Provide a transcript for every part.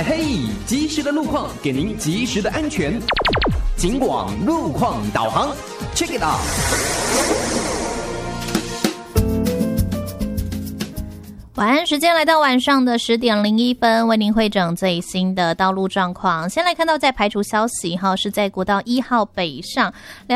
嘿，及时的路况给您及时的安全。警广路况导航 ，Check it out。 晚安时间来到晚上的10点01分，为您汇整最新的道路状况。先来看到在排除消息是在国道1号北上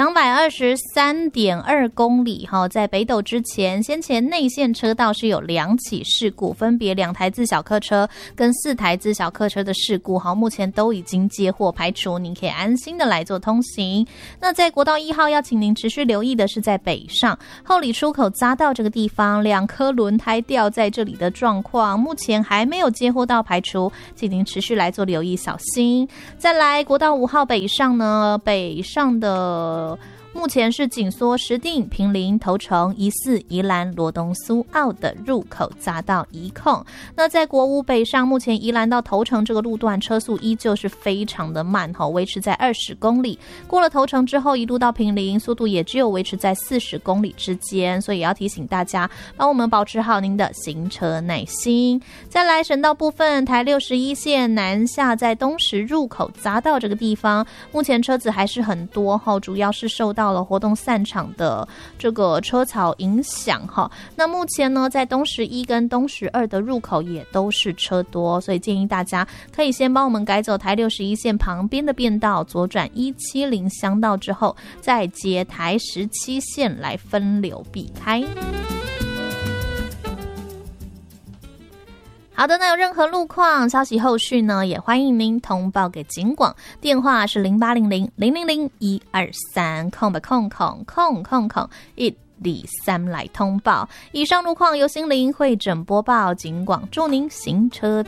223.2 公里在北斗之前，先前内线车道是有2起事故，分别2台自小客车跟4台自小客车的事故目前都已经接获排除，您可以安心的来做通行。那在国道1号要请您持续留意的是在北上后里出口匝道这个地方，2颗轮胎掉在这里的状况，目前还没有接获到排除，请您持续来做留意，小心。再来国道5号北上呢，北上的目前是紧缩石碇、坪林、头城、宜4、宜兰、罗东、苏澳的入口匝道一控。那在国5北上，目前宜兰到头城这个路段车速依旧是非常的慢，维持在20公里。过了头城之后，一路到坪林，速度也只有维持在40公里之间，所以也要提醒大家，帮我们保持好您的行车耐心。再来省道部分，台61线南下在东石入口匝道这个地方，目前车子还是很多，主要是受到了活动散场的这个车潮影响那目前呢，在东石1跟东石2的入口也都是车多，所以建议大家可以先帮我们改走台61线旁边的变道，左转170乡道之后，再接台17线来分流避开。好的，那有任何路况消息后续呢，也欢迎您通报给警广，电话是0800-000-123空123来通报。以上路况由心灵汇整播报，警广祝您行车平